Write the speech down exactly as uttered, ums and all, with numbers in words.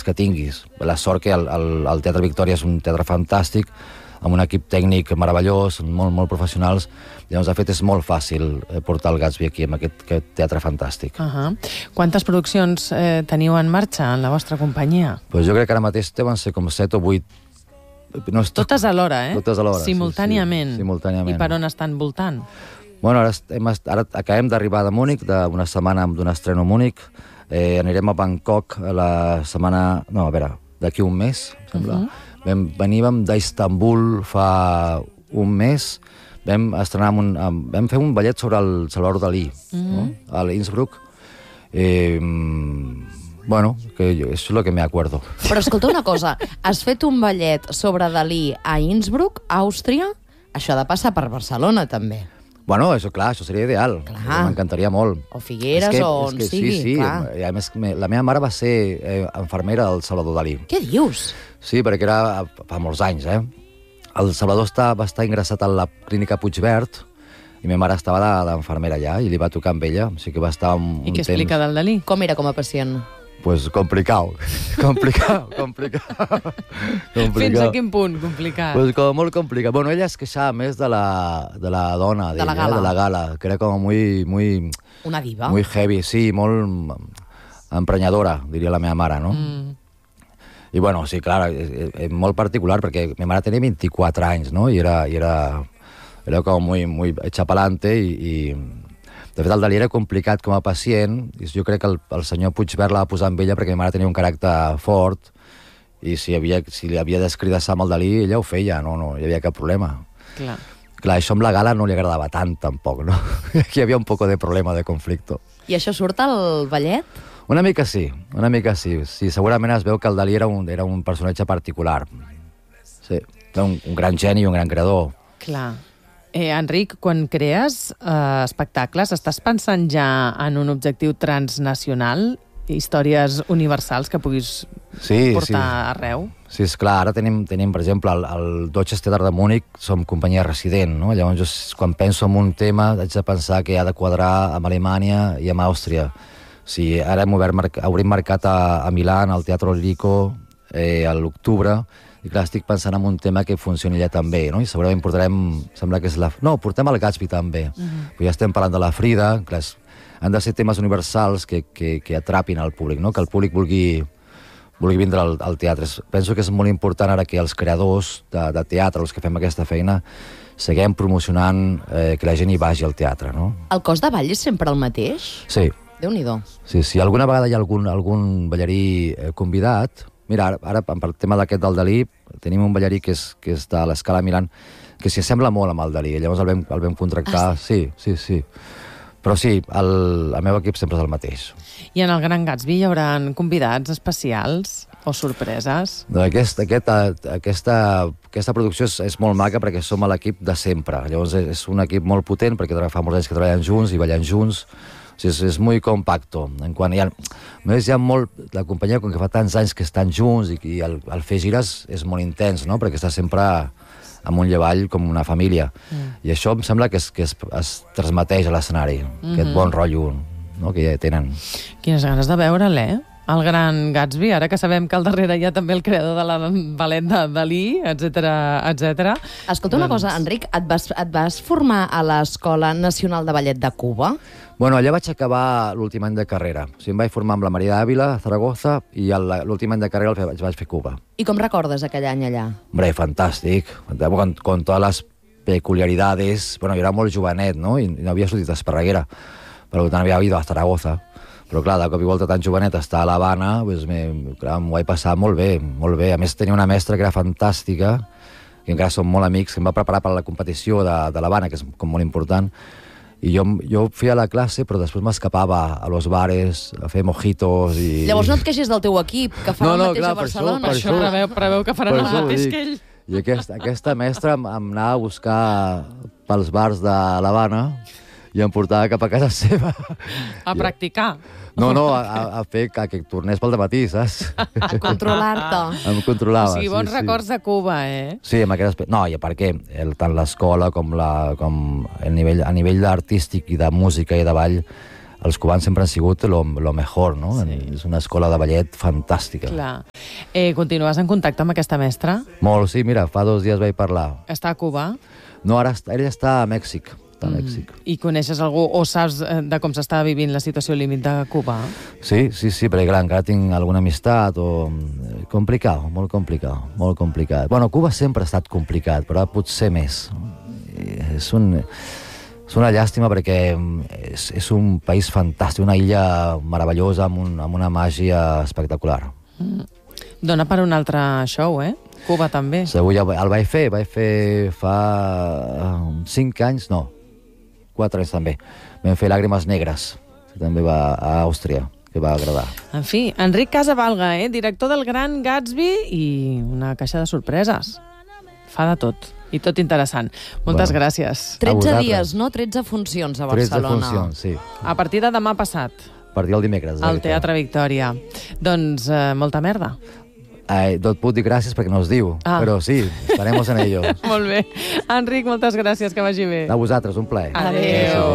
els que tinguis. La sort que el, el, el Teatre Victòria és un teatre fantàstic, amb un equip tècnic meravellós, molt, molt professionals. Llavors, de fet, és molt fàcil portar el Gatsby aquí, amb aquest, aquest teatre fantàstic. Uh -huh. Quantes produccions eh, teniu en marxa en la vostra companyia? Pues jo crec que ara mateix deuen ser com set o vuit. No estic... Totes alhora, eh? Totes alhora, simultàniament. Sí, sí, simultàniament. I per on estan voltant? Bueno, ara, hem, ara acabem d'arribar de Múnich, d'una setmana d'un estreno a Múnich. Eh, anirem a Bangkok la setmana... No, a veure, d'aquí un mes, em sembla. Uh -huh. Vam, veníem d'Istanbul fa un mes, vam estrenar un, vam fer un ballet sobre el Salvador Dalí, uh -huh. no? A l'Innsbruck. Eh, bueno, que jo, és el que me acuerdo. Però escolta una cosa, has fet un ballet sobre Dalí a Innsbruck, Àustria? Això ha de passar per Barcelona, també. Bueno, això, clar, això seria ideal. M'encantaria molt. O Figueres, que, o on que, sigui, sí, sí. clar. I a més, la meva mare va ser eh, infermera del Salvador Dalí. Què dius? Sí, perquè era fa molts anys, eh? El Salvador està, va estar ingressat a la clínica Puigverd i meva mare estava d'infermera allà i li va tocar amb ella, o sigui que va estar un, I què un explica temps... del Dalí? Com era com a pacient? Pues complicat, complicat, complicat. Fins a quin punt complicat? Pues com molt complicat. Bueno, ella es queixava més de la, de la dona, de la gala. de la gala, que era com muy, muy... Una diva. Muy heavy, sí, molt emprenyadora, diria la meva mare, no? Mm. I bueno, sí, clar, és, és molt particular, perquè meva mare tenia vint-i-quatre anys, no? I era, i era, era com muy, muy hecha pa'lante i... i de fet, el Dalí era complicat com a pacient, i jo crec que el, el senyor Puigverd la va posar amb ella perquè meva mare tenia un caràcter fort, i si, havia, si li havia d'escridassar amb el Dalí, ella ho feia, no, no hi havia cap problema. Clar. Clar, això amb la gala no li agradava tant, tampoc, no? Aquí hi havia un poco de problema, de conflicto. I això surt al ballet? Una mica sí, una mica sí. Sí, segurament es veu que el Dalí era un, era un personatge particular. Sí, era un, un gran geni i un gran creador. Clar. Eh, Enric, quan crees eh, espectacles, estàs pensant ja en un objectiu transnacional, històries universals que puguis sí, portar sí. arreu? Sí, esclar, ara tenim, tenim per exemple, el, el Deutsches Theater de Múnich, som companyia resident, no? Llavors, jo, quan penso en un tema, haig de pensar que ha de quadrar amb Alemanya i amb Àustria. Sí, ara hem obert, obrim mercat a, a Milà, al Teatro Lirico, eh, a l'octubre, i clar, estic pensant en un tema que funcioni allà també, no? I segurament portarem, sembla que és la... No, portem el Gatsby també. Uh -huh. Però ja estem parlant de la Frida, clar, han de ser temes universals que, que, que atrapin al públic, no? Que el públic vulgui, vulgui vindre al, al teatre. Penso que és molt important ara que els creadors de, de teatre, els que fem aquesta feina, seguim promocionant eh, que la gent hi vagi al teatre, no? El cos de ball és sempre el mateix? Sí. Déu-n'hi-do. Sí, sí. Alguna vegada hi ha algun, algun ballarí eh, convidat. Mira, ara, ara pel tema d'aquest del Dalí, tenim un ballarí que és, que és de l'Escala Milan, que s'hi assembla molt amb el Dalí. Llavors el vam, el vam contractar. Ah, sí, sí, sí. Però sí, el, el meu equip sempre és el mateix. I en el Gran Gatsby hi haurà convidats especials o sorpreses? Aquest, aquest, aquesta, aquesta producció és, és molt maca perquè som l'equip de sempre. Llavors és un equip molt potent perquè fa molts anys que treballen junts i ballen junts. O sigui, és, és molt compacto. En quant hi ha, més hi ha molt... La companyia, com que fa tants anys que estan junts i, i el, el fer gires és molt intens, no? Perquè està sempre amunt i avall com una família. Mm. I això em sembla que es, que es, es transmeteix a l'escenari, mm-hmm. aquest bon rotllo, no? Que ja tenen. Quines ganes de veure'l, eh? El Gran Gatsby, ara que sabem que al darrere hi ha també el creador de la ballet de Dalí, etcètera, etcètera. Escolta una doncs... cosa, Enric, et vas, et vas formar a l'Escola Nacional de Ballet de Cuba? Bueno, allà vaig acabar l'últim any de carrera. O sigui, em vaig formar amb la Maria d'Àvila, a Zaragoza, i l'últim any de carrera el vaig, vaig fer Cuba. I com recordes aquell any allà? Hombre, fantàstic. Con, con todas las peculiaridades. Bueno, jo era molt jovenet, no? I no havia sortit d'Esparreguera. Per tant, havia ido a Zaragoza. Però, clar, de cop i volta tan jovenet estar a l'Havana, pues, m'ho vaig passar molt bé, molt bé. A més, tenia una mestra que era fantàstica, que encara som molt amics, que em va preparar per a la competició de, de l'Havana, que és com molt important. I jo, jo feia la classe, però després m'escapava a los bares, a fer mojitos i... Llavors no et queixis del teu equip, que fa no, no, el mateix clar, a Barcelona. Per això, per això preveu, preveu que faran el mateix que ell. I aquesta, aquesta mestra em, em anava a buscar pels bars de l'Havana i em portava cap a casa seva. A practicar. No, no, a, a fer que, que tornés pel dematí, saps? A controlar-te. Em controlava, o sigui, bons sí, records sí. de Cuba, eh? Sí, amb aquest aspecte. No, i a part que el, tant l'escola com, la, com el nivell, a nivell artístic i de música i de ball, els cubans sempre han sigut lo, lo mejor, no? Sí. És una escola de ballet fantàstica. Clar. Eh, continues en contacte amb aquesta mestra? Molt, sí, mira, fa dos dies vaig parlar. Està a Cuba? No, ara est- ella està a Mèxic. Està a Mèxic. Mm. I coneixes algú o saps eh, de com s'està vivint la situació límit de Cuba? Sí, sí, sí, perquè clar, encara tinc alguna amistat o... eh, Complicat, molt complicat, molt complicat. Bueno, Cuba sempre ha estat complicat, però potser més. I És un... És una llàstima perquè és, és un país fantàstic, una illa meravellosa amb, un, amb una màgia espectacular. Mm. Dona per un altre show, eh? Cuba també. Segur, ja el vaig fer, vaig fer fa uh, cinc anys, no, quatre anys també. Vam fer Làgrimes Negres, que també va a Àustria, que va agradar. En fi, Enric Casavalga, eh? Director del Gran Gatsby i una caixa de sorpreses. Fa de tot. I tot interessant. Moltes Bueno. gràcies. tretze vosaltres. dies, no? tretze funcions a tretze Barcelona. funcions, sí. A partir de demà passat, A partir del dimecres. al Teatre Victòria. Doncs eh, molta merda. Ai, no et puc dir gràcies perquè no es diu, Ah. però sí, estaremos en ello. Molt bé. Enric, moltes gràcies, que vagi bé. A vosaltres, un plaer. Adéu.